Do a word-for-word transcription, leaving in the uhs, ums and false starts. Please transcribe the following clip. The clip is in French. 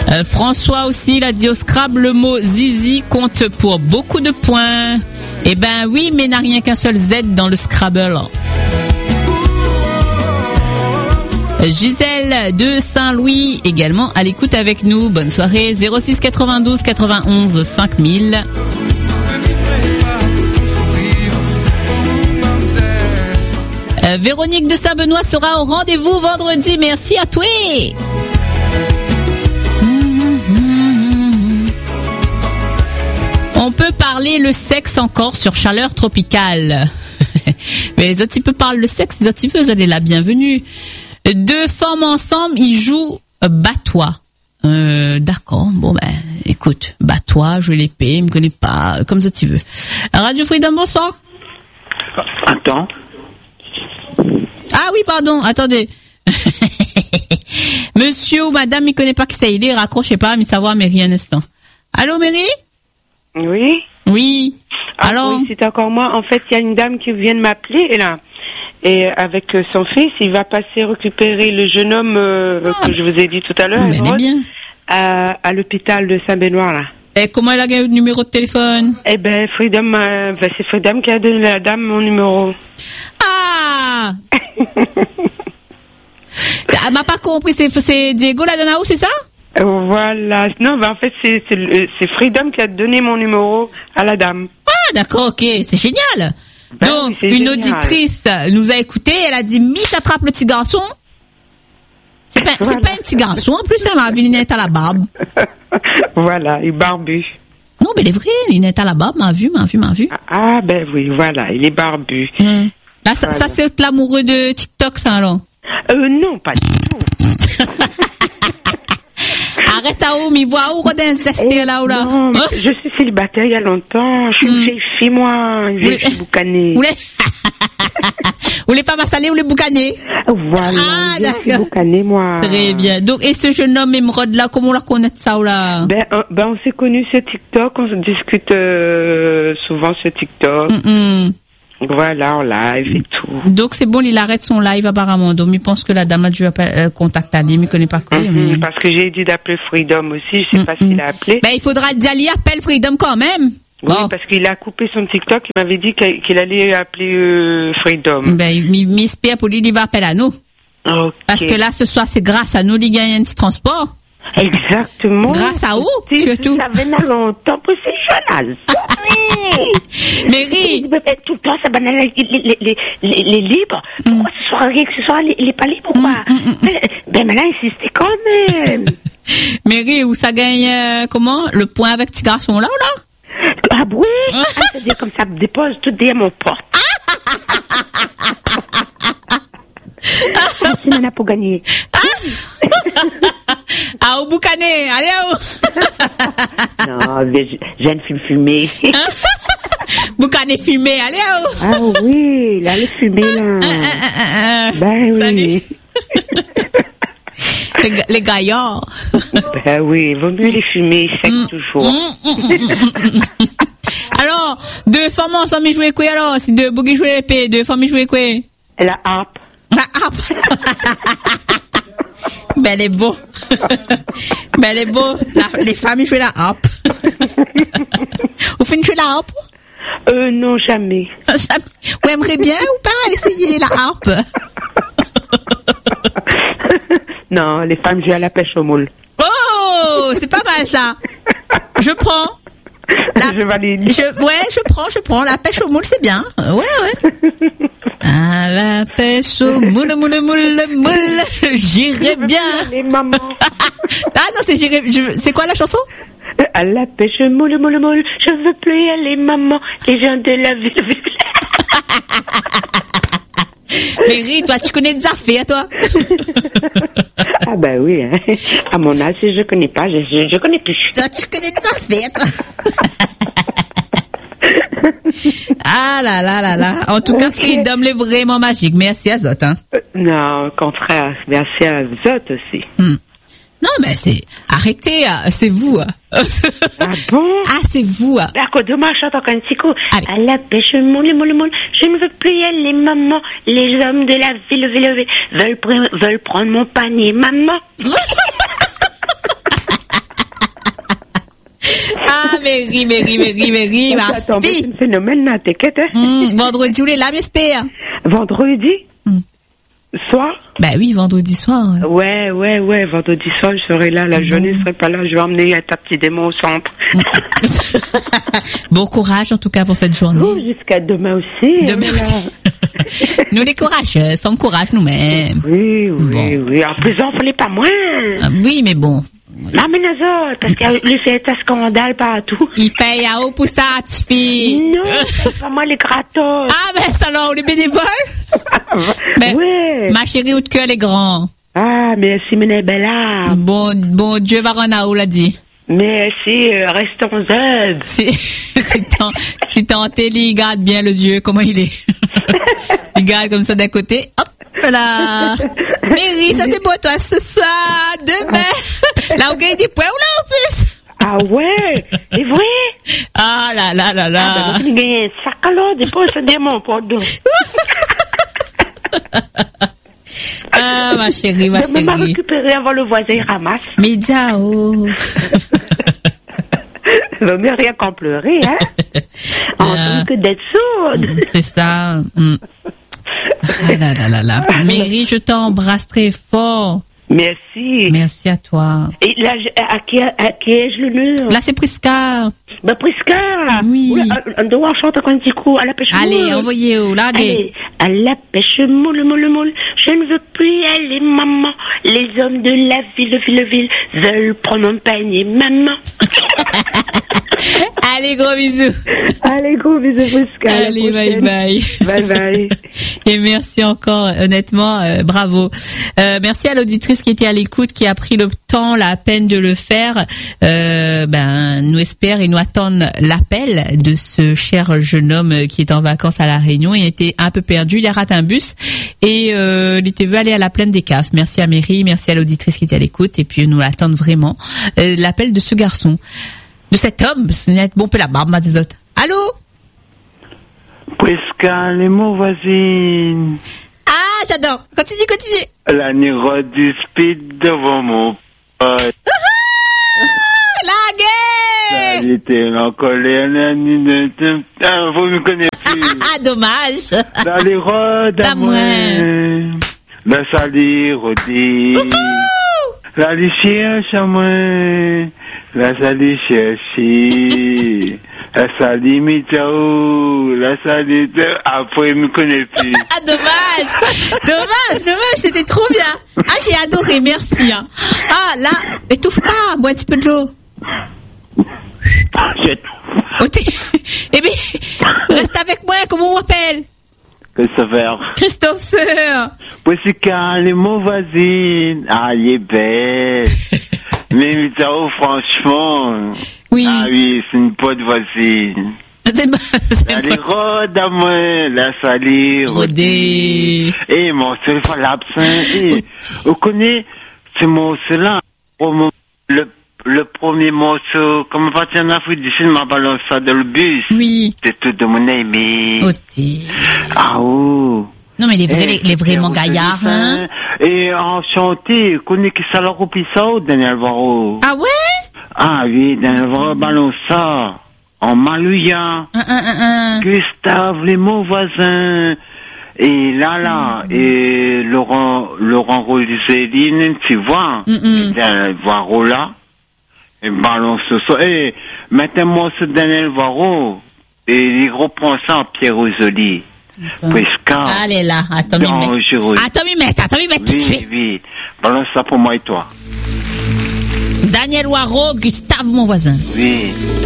Euh, François aussi, il a dit au Scrabble, le mot zizi compte pour beaucoup de points. Eh ben oui, mais n'a rien qu'un seul Z dans le Scrabble. Gisèle de Saint-Louis également à l'écoute avec nous. Bonne soirée. zéro six quatre-vingt-douze quatre-vingt-onze cinq mille. Euh, Véronique de Saint-Benoît sera au rendez-vous vendredi. Merci à toi. On peut parler le sexe encore sur Chaleur Tropicale. Mais les autres, ils peuvent parler le sexe, les autres, ils veulent, vous allez la bienvenue. Deux femmes ensemble, ils jouent bat-toi. Euh, d'accord, bon ben, écoute, bat-toi, jouer l'épée, me connais pas, comme ça tu veux. Radio Freedom, bonsoir. Attends. Ah oui, pardon, attendez. Monsieur ou madame, il connaît pas qui c'est, il est, raccrochez pas, mais savoir, Mary, un instant. Allô, Mary? Oui. Oui. Ah, Alors? Oui, c'est encore moi. En fait, il y a une dame qui vient de m'appeler, et là. Et avec son fils, il va passer récupérer le jeune homme euh, ah, que je vous ai dit tout à l'heure, mais bien. À, à l'hôpital de Saint-Benoît, là. Et comment elle a gagné le numéro de téléphone? Eh ben, Freedom, euh, ben, c'est Freedom qui a donné à la dame mon numéro. Ah! Elle m'a pas compris, c'est, c'est Diego Ladonao, c'est ça? Voilà. Non, ben, en fait, c'est, c'est, c'est Freedom qui a donné mon numéro à la dame. Ah, d'accord, ok, c'est génial. Ben, donc, oui, une génial. Auditrice nous a écouté, elle a dit, Miss attrape le petit garçon. C'est pas, voilà. C'est pas un petit garçon, en plus, elle m'a vu Linette à la barbe. Voilà, il est barbu. Non, mais il est vrai, Linette à la barbe, m'a vu, m'a vu, m'a vu. Ah, ah ben oui, voilà, il est barbu. Mmh. Là, ça, voilà. Ça, c'est l'amoureux de TikTok, ça, alors? Euh, non, pas du tout. Arrête à où, m'y voit où, Rodin, zesté là ou là? Non, oh? Je suis célibataire il y a longtemps. Je suis une vieille fille, moi. Une vieille fille boucanée. Vous voulez pas m'installer ou les boucaner? Voilà. Ah, d'accord. Boucaner, moi. Très bien. Donc, et ce jeune homme émeraude là, comment on la connaît ça ou là? Ben, euh, ben, on s'est connus sur TikTok. On se discute euh, souvent sur TikTok. Mm-mm. Voilà, en live et tout. Donc, c'est bon, il arrête son live apparemment. Donc, il pense que la dame a dû euh, contacter Ali, mais il ne connaît pas quoi. Mm-hmm, mais... Parce que j'ai dit d'appeler Freedom aussi. Je ne sais mm-hmm. pas s'il a appelé. Ben, il faudra dire Ali appelle Freedom quand même. Oui, bon. Parce qu'il a coupé son TikTok. Il m'avait dit qu'il allait appeler euh, Freedom. Ben, il espère pour lui, il va appeler à nous. Okay. Parce que là, ce soir, c'est grâce à nous, il gagne un petit transport. Exactement. Grâce à où, si, surtout. Ça fait longtemps pour ces journal. Mary. Tout le temps, ça banale les, les, les, les, les libres. Pourquoi ce soir, ce soir, il n'est pas libre, quoi? Mm, mm, mm. Ben, maintenant, insistez quand même. Mary, où ça gagne, euh, comment? Le point avec petit garçon, là, ou là? Ah, oui. Ah, c'est-à-dire comme ça, dépose tout derrière mon porte. Ah, c'est nana pour gagner. Ah, au boucané, allez, à où? Non, jeune fille fumée. Boucané fumé, allez, à où? Ah oui, là, le fumé, là. Ah, ah, ah, ah. Ben oui. les, les gaillards. Ben oui, vaut mieux les fumer, sec mm, toujours. Mm, mm, mm, alors, deux femmes ensemble, ils jouaient quoi alors? Si deux bougies jouaient l'épée, deux femmes, ils jouaient quoi? La harpe. La harpe. Ben, elle est beau. Ben, elle est beau. La, les femmes, ils jouent la harpe. Vous finissez jouer la harpe? Euh, non, jamais. Jamais. Vous aimeriez bien ou pas essayer la harpe? Non, les femmes jouent à la pêche au moule. Oh, c'est pas mal ça. Je prends. La, je valide. Je, ouais, je prends, je prends. La pêche au moule, c'est bien. Ouais, ouais. À la pêche au moule, moule, moule, moule. J'irai bien. Les mamans. Ah non, c'est j'irai. Je, c'est quoi la chanson? À la pêche moule, moule, moule. Je veux plus y aller, maman. Les gens de la ville. Mary, toi, tu connais des affaires, toi? Ah ben oui, hein. À mon âge, je connais pas, je, je, je connais plus. Toi, tu connais des affaires, toi? Ah là là là là. En tout cas, okay. Freedom est vraiment magique. Merci à Zot, hein. Euh, non, au contraire, merci à Zot aussi. Hmm. Non, mais c'est... Arrêtez, c'est vous. Ah bon? Ah, c'est vous. D'accord, demain, je chante encore un petit coup. À la pêche, moule, moule, moule. Je ne veux plus y aller, maman. Les hommes de la ville, ville, ville veulent, veulent prendre mon panier, maman. Mary, Mary, Mary, Mary, ma Attends, c'est fille. un phénomène, là, t'inquiète. Hein? Hum, vendredi, vous les là, j'espère. Vendredi Hmm. soir? Bah oui, vendredi soir. Ouais, ouais, ouais, vendredi soir, je serai là. La journée, je serai pas là. Je vais emmener ta petite démon au centre. Bon courage, en tout cas, pour cette journée. Oh, jusqu'à demain aussi. Demain hein, aussi. Nous, les courageux, sommes courage nous-mêmes. Oui, oui, Bon. oui. En prison, il fallait pas moins. Ah, oui, mais bon. Non, mais les autres, parce qu'il lui fait un scandale partout. Il paye à haut pour ça, tu fille. Non, c'est pas moi les gratos. Ah, ben, ça alors, les bénévoles? Ben, ouais. ma chérie, ou de cœur, les grands. Ah, merci, mes bella. Bon, bon Dieu va rendre à où, l'a dit. Merci, euh, restons zen. Si, si tant, si tenté, il garde bien le yeux, comment il est. Il garde comme ça d'un côté, hop, là. Mary, ça c'est beau, toi, ce soir, demain. Là, où gagne des points, ou là, en plus. Ah ouais, c'est vrai. Ah là là là là. Ah, ben, on gagne un sac alors, des fois, ça démon, pardon. Ah, ma chérie, ma Je vais m'a chérie. récupérer avant le voisin, il ramasse. Média, oh. Vaut mieux rien qu'en pleurer, hein. En Ah. tant que d'être sourde. C'est ça. Mm. Ah là là là là. Mary, je t'embrasse très fort. Merci. Merci à toi. Et là, je- à qui, à qui ai-je l'honneur? Là, c'est Prisca. Ben, Prisca. Oui. Oula, on doit chanter un petit coup à la pêche moule. Allez, envoyez-vous, là, Allez, à la pêche moule, moule, moule. Je ne veux plus y aller, maman. Les hommes de la ville, ville, ville veulent prendre un panier, maman. Allez, gros bisous. Allez, gros bisous, Prisca. à la Allez, bye prochaine. bye. Bye bye. Et merci encore, honnêtement, euh, bravo. Euh, merci à l'auditrice qui était à l'écoute, qui a pris le temps, la peine de le faire. Euh, ben, nous espère et nous attendent l'appel de ce cher jeune homme qui est en vacances à La Réunion. Il était un peu perdu, il a raté un bus et euh, il était veut aller à la plaine des Caves. Merci à Mary, merci à l'auditrice qui était à l'écoute et puis nous attendons vraiment euh, l'appel de ce garçon, de cet homme. Ce n'est bon peu la barbe, ma des autres. Allô? Prisca, les mots voisines. Ah, j'adore. Continue, continue. La niro du speed devant mon pote. La guerre! Elle était en colère. Ah, vous me connaissez plus. Ah, dommage. Dans les rodes à moi. La salir au dé. La cherche à moi. La salir chercher. La salir mitao. La salir. Après, il me connaît plus. Ah, dommage. Dommage, dommage, c'était trop bien. Ah, j'ai adoré, merci. Hein. Ah, là, étouffe pas, bois un petit peu de l'eau. Je- Oh, t'es- eh bien, reste avec moi, comment on m'appelle? Christopher. Christopher. Prisca, les mots voisines. Ah, elle est belle. Mais mitao, franchement. Oui. Ah oui, c'est une pote voisine. C'est ma- c'est Elle ma- est rode à moi, la salir. Rodé. Eh, mon seul fois l'absent. Eh, vous connaissez ce morceau-là? Le, le premier morceau, comme parti en Afrique du Sud, m'a balancé ça dans le bus. Oui. C'est tout de mon aimé. Oti. Ah, oh. Non, mais les vrais, Eh, les, les vraiment c'est gaillards, hein. Et enchanté, vous connaissez qui ça leur repris ça, Daniel Varro? Ah ouais? Ah oui, Daniel Varro balance ça. En Malouya. Un, un, un, un. Gustave, les mots voisins. Et là, là, et Laurent, Laurent Roséline, tu vois, Mm, mm. Daniel Varro là, et balance ça. Et mettez-moi ce Daniel Varro, et il reprend ça en Pierre Rosoli. Prisca. Allez là, attends, m'y mettre. Dangereux. Attends, m'y mettre, attends, m'y mettre tout de Oui, suite. oui. Balance ça pour moi et toi. Daniel Waro, Gustave, mon voisin. Oui.